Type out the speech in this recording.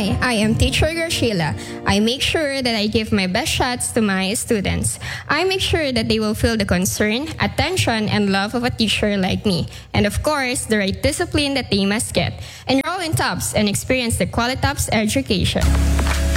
Hi, I am Teacher Graciela. I make sure that I give my best shots to my students. I make sure that they will feel the concern, attention, and love of a teacher like me. And of course, the right discipline that they must get. Enroll in TOPS and experience the Qualitops education.